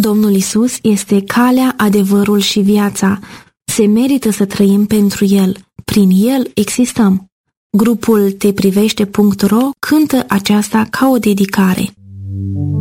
Domnul Iisus este calea, adevărul și viața. Se merită să trăim pentru El. Prin El existăm. Grupul teprivește.ro cântă aceasta ca o dedicare.